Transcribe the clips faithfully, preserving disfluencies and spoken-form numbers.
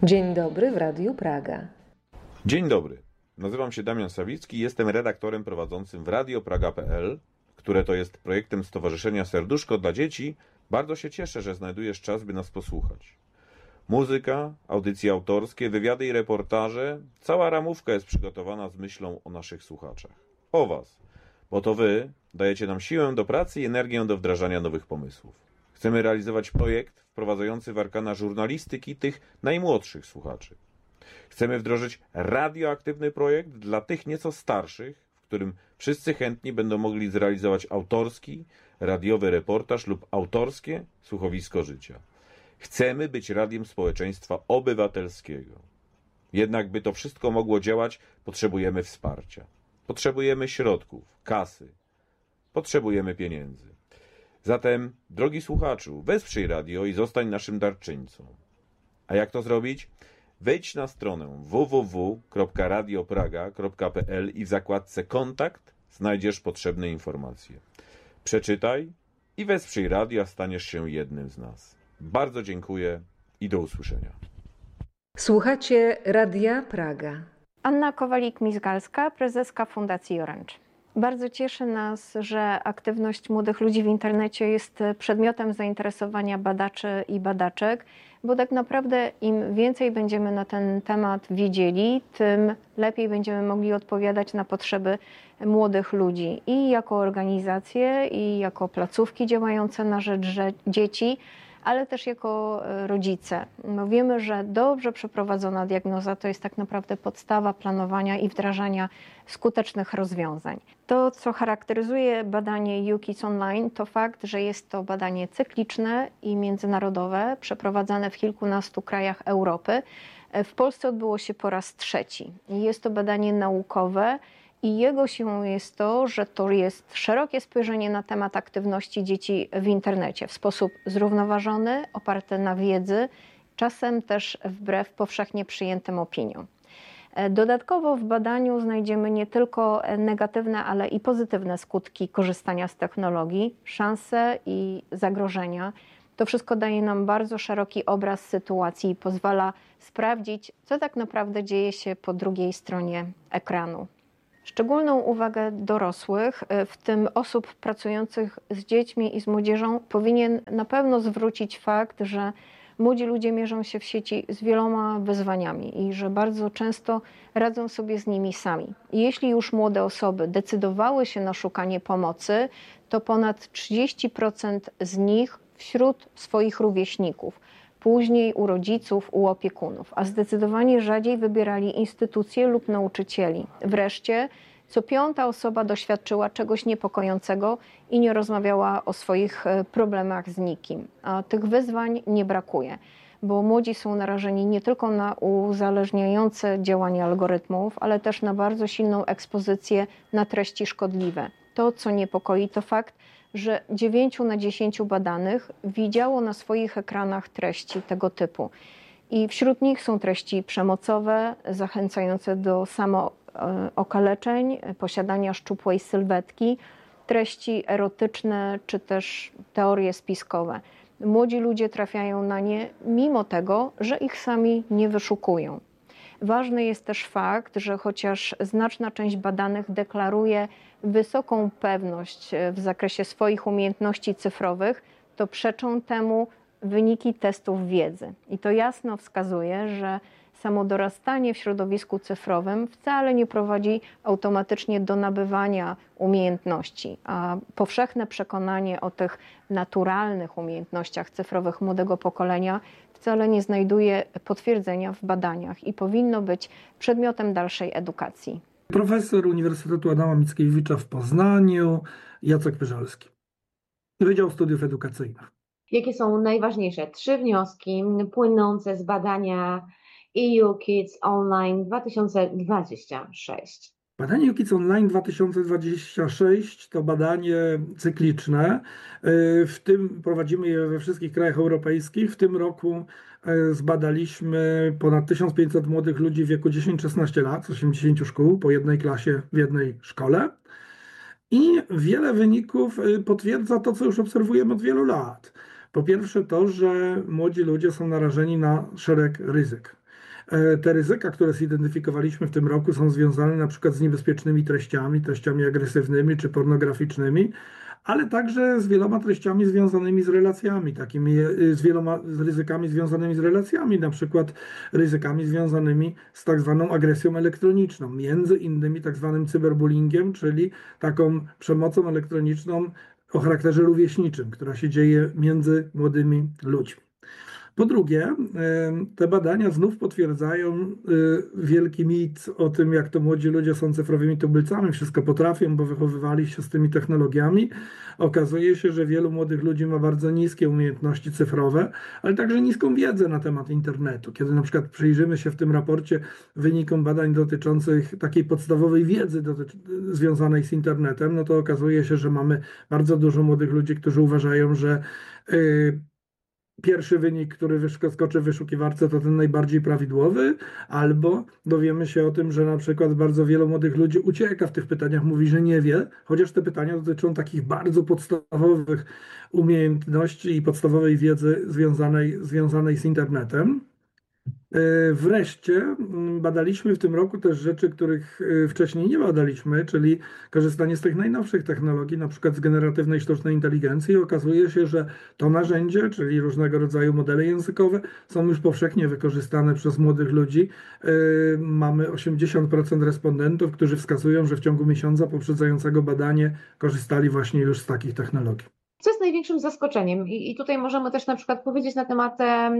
Dzień dobry w Radiu Praga. Dzień dobry. Nazywam się Damian Sawicki i jestem redaktorem prowadzącym w radio praga kropka p l, które to jest projektem Stowarzyszenia Serduszko dla Dzieci. Bardzo się cieszę, że znajdujesz czas, by nas posłuchać. Muzyka, audycje autorskie, wywiady i reportaże, cała ramówka jest przygotowana z myślą o naszych słuchaczach. O was, bo to wy dajecie nam siłę do pracy i energię do wdrażania nowych pomysłów. Chcemy realizować projekt wprowadzający w arkana żurnalistyki tych najmłodszych słuchaczy. Chcemy wdrożyć radioaktywny projekt dla tych nieco starszych, w którym wszyscy chętni będą mogli zrealizować autorski, radiowy reportaż lub autorskie słuchowisko życia. Chcemy być radiem społeczeństwa obywatelskiego. Jednak by to wszystko mogło działać, potrzebujemy wsparcia. Potrzebujemy środków, kasy. Potrzebujemy pieniędzy. Zatem, drogi słuchaczu, wesprzyj radio i zostań naszym darczyńcą. A jak to zrobić? Wejdź na stronę w w w kropka radio praga kropka p l i w zakładce Kontakt znajdziesz potrzebne informacje. Przeczytaj i wesprzyj radio, a staniesz się jednym z nas. Bardzo dziękuję i do usłyszenia. Słuchacie Radia Praga. Anna Kowalik-Mizgalska, prezeska Fundacji Orange. Bardzo cieszy nas, że aktywność młodych ludzi w internecie jest przedmiotem zainteresowania badaczy i badaczek, bo tak naprawdę im więcej będziemy na ten temat wiedzieli, tym lepiej będziemy mogli odpowiadać na potrzeby młodych ludzi i jako organizacje, i jako placówki działające na rzecz dzieci, ale też jako rodzice. No wiemy, że dobrze przeprowadzona diagnoza to jest tak naprawdę podstawa planowania i wdrażania skutecznych rozwiązań. To, co charakteryzuje badanie You Kids Online, to fakt, że jest to badanie cykliczne i międzynarodowe, przeprowadzane w kilkunastu krajach Europy. W Polsce odbyło się po raz trzeci. Jest to badanie naukowe, i jego siłą jest to, że to jest szerokie spojrzenie na temat aktywności dzieci w internecie w sposób zrównoważony, oparty na wiedzy, czasem też wbrew powszechnie przyjętym opiniom. Dodatkowo w badaniu znajdziemy nie tylko negatywne, ale i pozytywne skutki korzystania z technologii, szanse i zagrożenia. To wszystko daje nam bardzo szeroki obraz sytuacji i pozwala sprawdzić, co tak naprawdę dzieje się po drugiej stronie ekranu. Szczególną uwagę dorosłych, w tym osób pracujących z dziećmi i z młodzieżą, powinien na pewno zwrócić fakt, że młodzi ludzie mierzą się w sieci z wieloma wyzwaniami i że bardzo często radzą sobie z nimi sami. I jeśli już młode osoby decydowały się na szukanie pomocy, to ponad trzydzieści procent z nich wśród swoich rówieśników, później u rodziców, u opiekunów, a zdecydowanie rzadziej wybierali instytucje lub nauczycieli. Wreszcie co piąta osoba doświadczyła czegoś niepokojącego i nie rozmawiała o swoich problemach z nikim. A tych wyzwań nie brakuje, bo młodzi są narażeni nie tylko na uzależniające działanie algorytmów, ale też na bardzo silną ekspozycję na treści szkodliwe. To, co niepokoi, to fakt, że dziewięć na dziesięć badanych widziało na swoich ekranach treści tego typu. I wśród nich są treści przemocowe, zachęcające do samookaleczeń, posiadania szczupłej sylwetki, treści erotyczne czy też teorie spiskowe. Młodzi ludzie trafiają na nie mimo tego, że ich sami nie wyszukują. Ważny jest też fakt, że chociaż znaczna część badanych deklaruje wysoką pewność w zakresie swoich umiejętności cyfrowych, to przeczą temu wyniki testów wiedzy. I to jasno wskazuje, że samo dorastanie w środowisku cyfrowym wcale nie prowadzi automatycznie do nabywania umiejętności, a powszechne przekonanie o tych naturalnych umiejętnościach cyfrowych młodego pokolenia wcale nie znajduje potwierdzenia w badaniach i powinno być przedmiotem dalszej edukacji. Profesor Uniwersytetu Adama Mickiewicza w Poznaniu, Jacek Pyżalski, Wydział Studiów Edukacyjnych. Jakie są najważniejsze trzy wnioski płynące z badania E U Kids Online dwa tysiące dwudziesty szósty? Badanie You Kids Online dwa tysiące dwudziesty szósty to badanie cykliczne. W tym prowadzimy je we wszystkich krajach europejskich. W tym roku zbadaliśmy ponad tysiąc pięćset młodych ludzi w wieku dziesięć do szesnastu lat z osiemdziesięciu szkół, po jednej klasie w jednej szkole. I wiele wyników potwierdza to, co już obserwujemy od wielu lat. Po pierwsze to, że młodzi ludzie są narażeni na szereg ryzyk. Te ryzyka, które zidentyfikowaliśmy w tym roku, są związane na przykład z niebezpiecznymi treściami, treściami agresywnymi czy pornograficznymi, ale także z wieloma treściami związanymi z relacjami, takimi z wieloma z ryzykami związanymi z relacjami, na przykład ryzykami związanymi z tak zwaną agresją elektroniczną, między innymi tak zwanym cyberbullyingiem, czyli taką przemocą elektroniczną o charakterze rówieśniczym, która się dzieje między młodymi ludźmi. Po drugie, te badania znów potwierdzają wielki mit o tym, jak to młodzi ludzie są cyfrowymi tubylcami, wszystko potrafią, bo wychowywali się z tymi technologiami. Okazuje się, że wielu młodych ludzi ma bardzo niskie umiejętności cyfrowe, ale także niską wiedzę na temat internetu. Kiedy na przykład przyjrzymy się w tym raporcie wynikom badań dotyczących takiej podstawowej wiedzy dotyczy, związanej z internetem, no to okazuje się, że mamy bardzo dużo młodych ludzi, którzy uważają, że yy, pierwszy wynik, który wyskoczy w wyszukiwarce, to ten najbardziej prawidłowy, albo dowiemy się o tym, że na przykład bardzo wielu młodych ludzi ucieka w tych pytaniach, mówi, że nie wie, chociaż te pytania dotyczą takich bardzo podstawowych umiejętności i podstawowej wiedzy związanej, związanej z internetem. Wreszcie badaliśmy w tym roku też rzeczy, których wcześniej nie badaliśmy, czyli korzystanie z tych najnowszych technologii, na przykład z generatywnej sztucznej inteligencji. I okazuje się, że to narzędzie, czyli różnego rodzaju modele językowe, są już powszechnie wykorzystane przez młodych ludzi. Mamy osiemdziesiąt procent respondentów, którzy wskazują, że w ciągu miesiąca poprzedzającego badanie korzystali właśnie już z takich technologii. Co jest największym zaskoczeniem? I, I tutaj możemy też na przykład powiedzieć na temat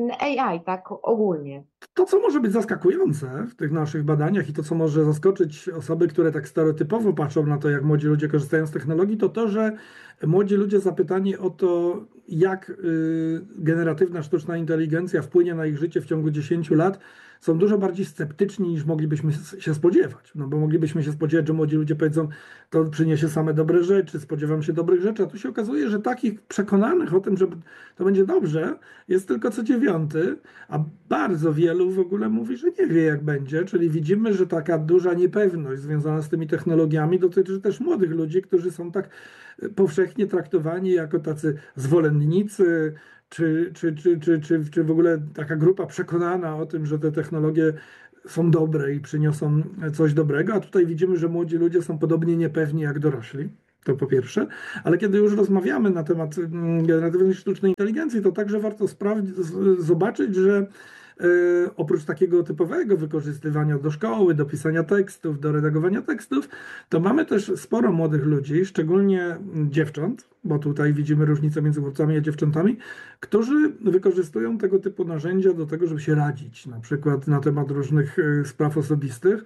A I, tak ogólnie. To, co może być zaskakujące w tych naszych badaniach i to, co może zaskoczyć osoby, które tak stereotypowo patrzą na to, jak młodzi ludzie korzystają z technologii, to to, że młodzi ludzie zapytani o to, jak y, generatywna sztuczna inteligencja wpłynie na ich życie w ciągu dziesięciu lat, są dużo bardziej sceptyczni niż moglibyśmy się spodziewać. No bo moglibyśmy się spodziewać, że młodzi ludzie powiedzą, to przyniesie same dobre rzeczy, spodziewam się dobrych rzeczy, a tu się okazuje, że takich przekonanych o tym, że to będzie dobrze, jest tylko co dziewiąty, a bardzo wielu w ogóle mówi, że nie wie, jak będzie, czyli widzimy, że taka duża niepewność związana z tymi technologiami dotyczy też młodych ludzi, którzy są tak powszechnie traktowani jako tacy zwolennicy, Czy, czy, czy, czy, czy, czy w ogóle taka grupa przekonana o tym, że te technologie są dobre i przyniosą coś dobrego, a tutaj widzimy, że młodzi ludzie są podobnie niepewni jak dorośli. To po pierwsze, ale kiedy już rozmawiamy na temat generatywnej sztucznej inteligencji, to także warto zobaczyć, że Yy, oprócz takiego typowego wykorzystywania do szkoły, do pisania tekstów, do redagowania tekstów, to mamy też sporo młodych ludzi, szczególnie dziewcząt, bo tutaj widzimy różnicę między chłopcami a dziewczętami, którzy wykorzystują tego typu narzędzia do tego, żeby się radzić, na przykład na temat różnych yy, spraw osobistych.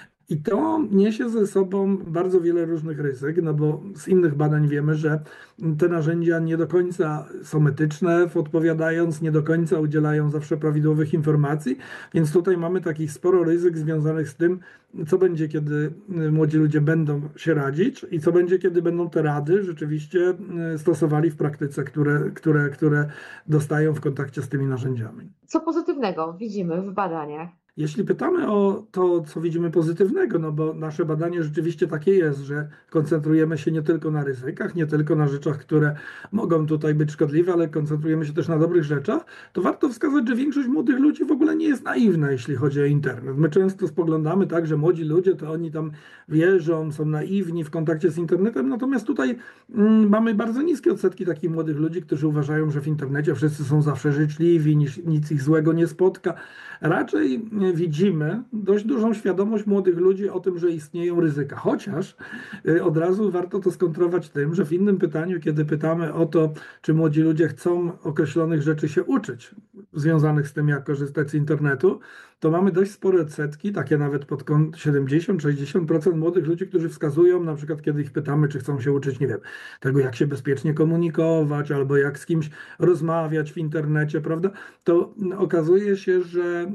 I to niesie ze sobą bardzo wiele różnych ryzyk, no bo z innych badań wiemy, że te narzędzia nie do końca są etyczne, odpowiadając, nie do końca udzielają zawsze prawidłowych informacji, więc tutaj mamy takich sporo ryzyk związanych z tym, co będzie, kiedy młodzi ludzie będą się radzić i co będzie, kiedy będą te rady rzeczywiście stosowali w praktyce, które, które, które dostają w kontakcie z tymi narzędziami. Co pozytywnego widzimy w badaniach? Jeśli pytamy o to, co widzimy pozytywnego, no bo nasze badanie rzeczywiście takie jest, że koncentrujemy się nie tylko na ryzykach, nie tylko na rzeczach, które mogą tutaj być szkodliwe, ale koncentrujemy się też na dobrych rzeczach, to warto wskazać, że większość młodych ludzi w ogóle nie jest naiwna, jeśli chodzi o internet. My często spoglądamy tak, że młodzi ludzie to oni tam wierzą, są naiwni w kontakcie z internetem, natomiast tutaj mm, mamy bardzo niskie odsetki takich młodych ludzi, którzy uważają, że w internecie wszyscy są zawsze życzliwi, niż, nic ich złego nie spotka. Raczej widzimy dość dużą świadomość młodych ludzi o tym, że istnieją ryzyka. Chociaż od razu warto to skontrować tym, że w innym pytaniu, kiedy pytamy o to, czy młodzi ludzie chcą określonych rzeczy się uczyć, związanych z tym, jak korzystać z internetu, to mamy dość spore odsetki, takie nawet pod kąt siedemdziesiąt do sześćdziesięciu procent młodych ludzi, którzy wskazują, na przykład kiedy ich pytamy, czy chcą się uczyć, nie wiem, tego jak się bezpiecznie komunikować, albo jak z kimś rozmawiać w internecie, prawda, to okazuje się, że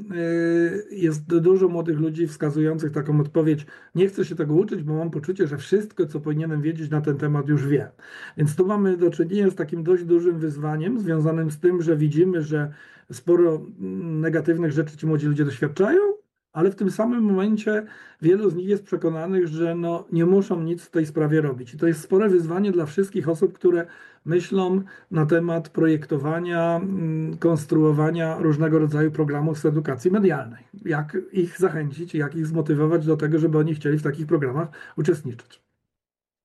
jest dużo młodych ludzi wskazujących taką odpowiedź, nie chcę się tego uczyć, bo mam poczucie, że wszystko, co powinienem wiedzieć na ten temat, już wiem. Więc tu mamy do czynienia z takim dość dużym wyzwaniem związanym z tym, że widzimy, że sporo negatywnych rzeczy ci młodzi ludzie doświadczają, ale w tym samym momencie wielu z nich jest przekonanych, że no, nie muszą nic w tej sprawie robić. I to jest spore wyzwanie dla wszystkich osób, które myślą na temat projektowania, mm, konstruowania różnego rodzaju programów z edukacji medialnej. Jak ich zachęcić, jak ich zmotywować do tego, żeby oni chcieli w takich programach uczestniczyć.